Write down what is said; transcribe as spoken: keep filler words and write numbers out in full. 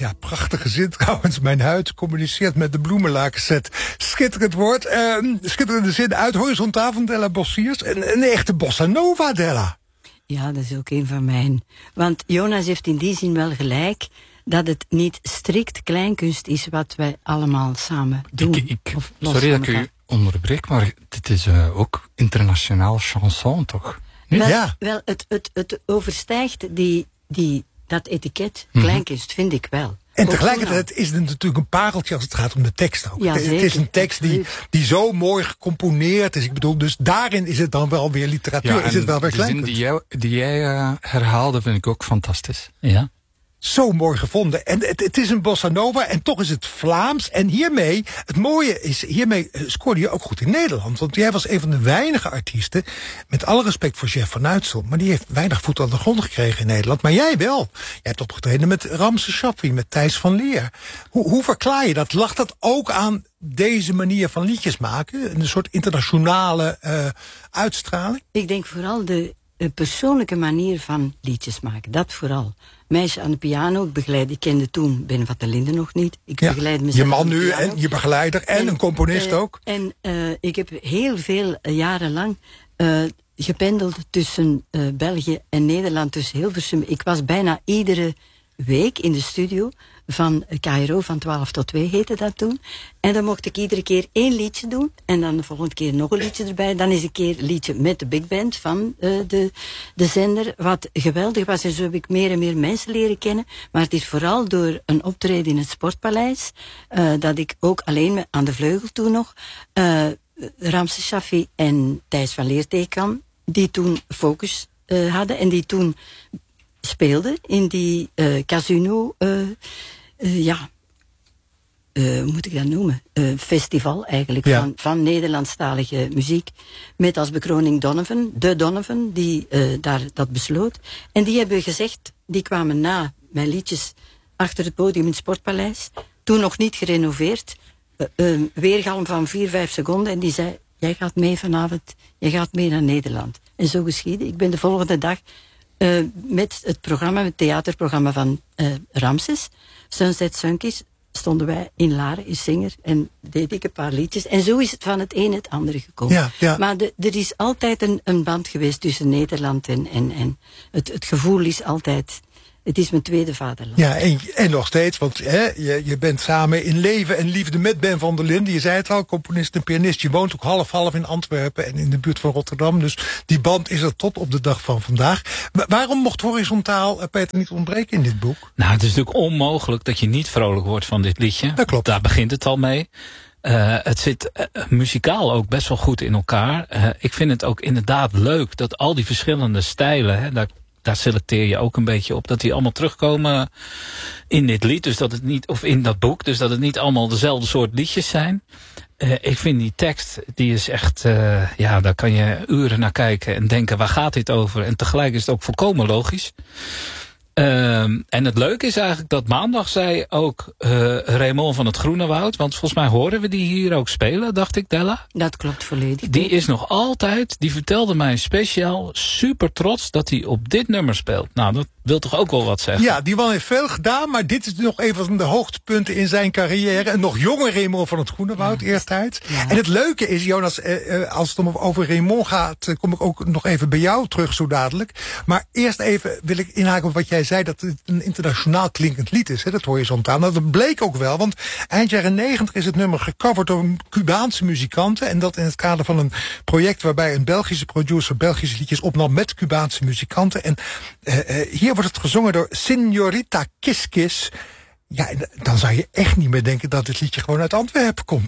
Ja, prachtige zin trouwens. Mijn huid communiceert met de bloemenlakenset. Schitterend woord. Uh, schitterende zin uit Horizontaal van Della Bossiers. Een, een echte bossa nova, Della. Ja, dat is ook een van mijn. Want Jonas heeft in die zin wel gelijk dat het niet strikt kleinkunst is wat wij allemaal samen doen. Ik, ik, of sorry dat ik u onderbreek, maar dit is uh, ook internationaal chanson, toch? Wel, ja. wel het, het, het overstijgt die, die, dat etiket kleinkunst, vind ik wel. En tegelijkertijd is het natuurlijk een pareltje als het gaat om de tekst ook. Ja, het, zeker, het is een tekst die, die zo mooi gecomponeerd is. Ik bedoel, dus daarin is het dan wel weer literatuur. Ja, is het wel weer de zin kleinkunst. die jij, die jij uh, herhaalde vind ik ook fantastisch. Ja. Zo mooi gevonden. En het, het is een bossa nova en toch is het Vlaams. En hiermee, het mooie is, hiermee scoorde je ook goed in Nederland. Want jij was een van de weinige artiesten, met alle respect voor Jeff van Uitsel, maar die heeft weinig voet aan de grond gekregen in Nederland. Maar jij wel. Jij hebt opgetreden met Ramses Shaffi, met Thijs van Leer. Hoe, hoe verklaar je dat? Lag dat ook aan deze manier van liedjes maken? Een soort internationale uh, uitstraling? Ik denk vooral de uh, persoonlijke manier van liedjes maken. Dat vooral. Meisje aan de piano, ik begeleid, ik kende toen Ben van der Linden nog niet. Ik ja, begeleid mezelf je man nu en je begeleider en, en een componist uh, ook. En uh, ik heb heel veel uh, jaren lang uh, gependeld tussen uh, België en Nederland, tussen Hilversum. Ik was bijna iedere week in de studio van K R O, van twaalf tot twee heette dat toen. En dan mocht ik iedere keer één liedje doen. En dan de volgende keer nog een liedje erbij. Dan is een keer een liedje met de big band van uh, de, de zender. Wat geweldig was. En zo heb ik meer en meer mensen leren kennen. Maar het is vooral door een optreden in het Sportpaleis. Uh, dat ik ook alleen met, aan de vleugel toen nog. Uh, Ramses Shaffi en Thijs van Leer tegenkwam. Die toen Focus uh, hadden. En die toen speelden in die uh, casino. Uh, uh, ja. Uh, hoe moet ik dat noemen? Uh, festival eigenlijk, ja. van, van Nederlandstalige muziek. Met als bekroning Donovan, de Donovan, die uh, daar dat besloot. En die hebben gezegd, die kwamen na mijn liedjes achter het podium in het Sportpaleis. Toen nog niet gerenoveerd. Uh, uh, weergalm van vier, vijf seconden. En die zei, jij gaat mee vanavond, jij gaat mee naar Nederland. En zo geschiedde. Ik ben de volgende dag uh, met het programma, het theaterprogramma van uh, Ramses, Sunset Sunkies, stonden wij in Laren, in Singer, en deed ik een paar liedjes. En zo is het van het een het andere gekomen. Ja, ja. Maar de, er is altijd een, een band geweest tussen Nederland en, en, en het, het gevoel is altijd, het is mijn tweede vaderland. Ja, en, en nog steeds, want hè, je, je bent samen in leven en liefde met Ben van der Linden. Je zei het al, componist en pianist. Je woont ook half-half in Antwerpen en in de buurt van Rotterdam. Dus die band is er tot op de dag van vandaag. Maar waarom mocht Horizontaal, Peter, niet ontbreken in dit boek? Nou, het is natuurlijk onmogelijk dat je niet vrolijk wordt van dit liedje. Dat klopt. Daar begint het al mee. Uh, het zit uh, muzikaal ook best wel goed in elkaar. Uh, ik vind het ook inderdaad leuk dat al die verschillende stijlen, hè, daar Daar selecteer je ook een beetje op dat die allemaal terugkomen in dit lied. Dus dat het niet, of in dat boek. Dus dat het niet allemaal dezelfde soort liedjes zijn. Uh, ik vind die tekst, die is echt, uh, ja, daar kan je uren naar kijken en denken, waar gaat dit over? En tegelijk is het ook volkomen logisch. Uh, en het leuke is eigenlijk dat maandag zei ook uh, Raymond van het Groene Woud, want volgens mij horen we die hier ook spelen, dacht ik, Della. Dat klopt volledig. Die is nog altijd, die vertelde mij speciaal super trots dat hij op dit nummer speelt. Nou, dat wil toch ook wel wat zeggen? Ja, die man heeft veel gedaan, maar dit is nog een van de hoogtepunten in zijn carrière. Een nog jonge Raymond van het Groene Woud, ja. eertijds. Ja. En het leuke is, Jonas, eh, als het om over Raymond gaat, kom ik ook nog even bij jou terug zo dadelijk. Maar eerst even wil ik inhaken op wat jij zei, dat het een internationaal klinkend lied is, hè, dat Horizontaal. Nou, dat bleek ook wel, want eind jaren negentig is het nummer gecoverd door Cubaanse muzikanten. En dat in het kader van een project waarbij een Belgische producer Belgische liedjes opnam met Cubaanse muzikanten. En uh, uh, hier wordt het gezongen door Señorita Kiss Kiss. Ja, dan zou je echt niet meer denken dat dit liedje gewoon uit Antwerpen komt.